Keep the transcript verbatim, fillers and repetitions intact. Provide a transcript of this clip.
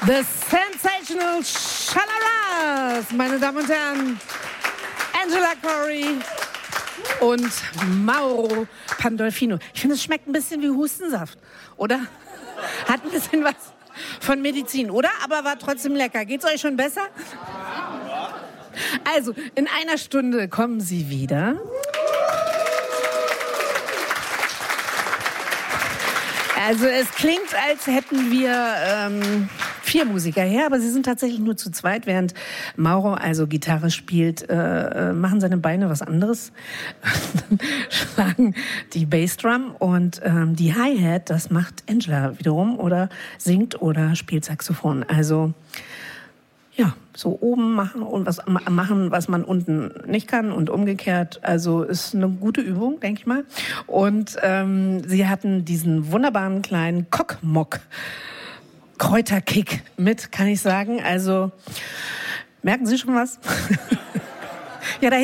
The Sensational Shalaras, meine Damen und Herren, Angela Cory und Mauro Pandolfino. Ich finde, es schmeckt ein bisschen wie Hustensaft, oder? Hat ein bisschen was von Medizin, oder? Aber war trotzdem lecker. Geht's euch schon besser? Also, in einer Stunde kommen sie wieder. Also es klingt, als hätten wir ähm, vier Musiker her, aber sie sind tatsächlich nur zu zweit, während Mauro also Gitarre spielt, äh, machen seine Beine was anderes, schlagen die Bassdrum und ähm, die Hi-Hat, das macht Angela wiederum oder singt oder spielt Saxophon. Also ja, so oben machen und was machen, was man unten nicht kann und umgekehrt. Also ist eine gute Übung, denke ich mal. Und ähm, sie hatten diesen wunderbaren kleinen Kokmok Kräuterkick mit, kann ich sagen. Also merken Sie schon was?